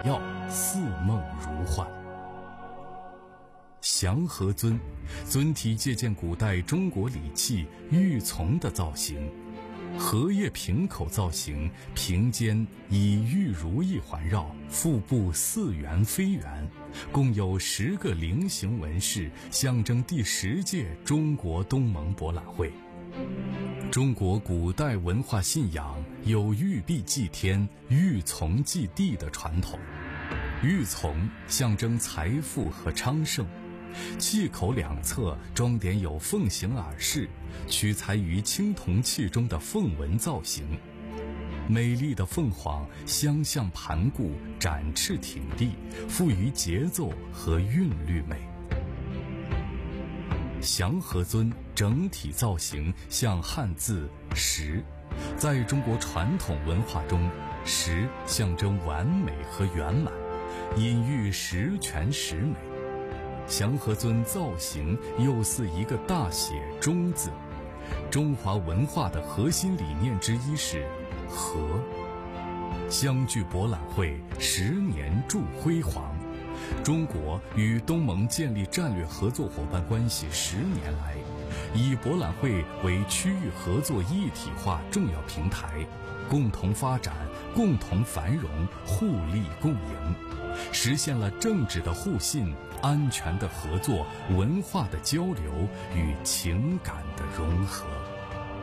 耀，似梦如幻。祥和尊，尊体借鉴古代中国礼器玉琮的造型，荷叶瓶口造型，瓶尖以玉如意环绕，腹部似圆非圆，共有10个菱形纹饰，象征第10届中国东盟博览会。中国古代文化信仰有玉璧祭天、玉琮祭地的传统。玉琮象征财富和昌盛，器口两侧装点有凤形耳饰，取材于青铜器中的凤纹造型。美丽的凤凰相向盘顾，展翅挺立，富于节奏和韵律美。祥和尊整体造型像汉字十，在中国传统文化中，十象征完美和圆满，隐喻十全十美。祥和尊造型又似一个大写中字。中华文化的核心理念之一是和。相聚博览会10年铸辉煌。中国与东盟建立战略合作伙伴关系10年来，以博览会为区域合作一体化重要平台，共同发展、共同繁荣、互利共赢，实现了政治的互信、安全的合作、文化的交流与情感的融合。